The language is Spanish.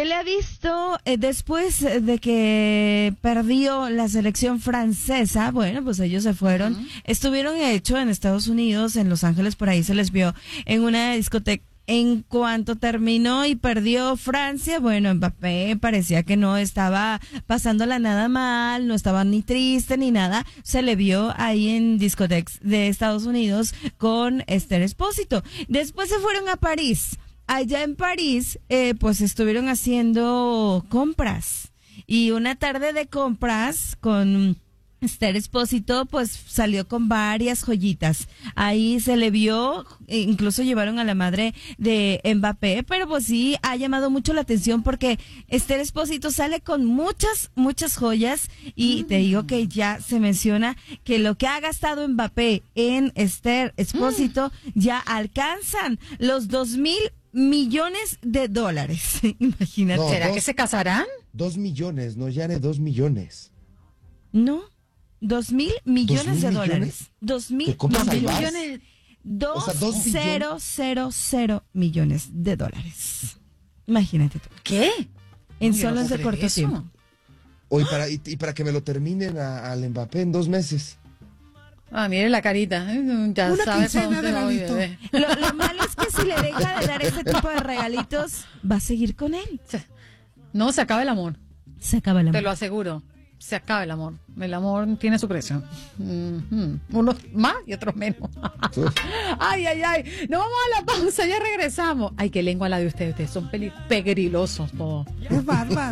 Se le ha visto después de que perdió la selección francesa. Bueno, pues ellos se fueron. Estuvieron hecho en Estados Unidos, en Los Ángeles, por ahí se les vio en una discoteca. En cuanto terminó y perdió Francia, bueno, Mbappé parecía que no estaba pasándola nada mal, no estaba ni triste ni nada. Se le vio ahí en discotecas de Estados Unidos con Esther Expósito. Después se fueron a París. Allá en París, pues estuvieron haciendo compras. Y una tarde de compras con Esther Expósito, pues salió con varias joyitas. Ahí se le vio, incluso llevaron a la madre de Mbappé, pero pues sí ha llamado mucho la atención porque Esther Expósito sale con muchas joyas y te digo que ya se menciona que lo que ha gastado Mbappé en Esther Expósito ya alcanzan los 2,000 millones de dólares. Imagínate. No, ¿Será que se casarán? 2 millones, no, Yane, 2 millones. No, 2,000 millones de ¿2,000 dólares. 2,000 ¿Te compras al bar? millones. O sea, 2,000 millones de dólares. Imagínate tú. ¿Qué? En Yo solo no ese puedo corto creer eso. tiempo. Y para que me lo terminen al Mbappé en 2 meses. Ah, mire la carita. Ya Una sabes quincena a dónde de voy, regalito. bebé. Lo malo es que si le deja de dar este tipo de regalitos, va a seguir con él. No, se acaba el amor. Se acaba el Te amor. lo aseguro. Se acaba el amor. El amor tiene su precio. Unos más y otros menos. Ay. Nos vamos a la pausa, ya regresamos. Ay, qué lengua la de ustedes. Ustedes son pegrilosos todos. Es bárbaro.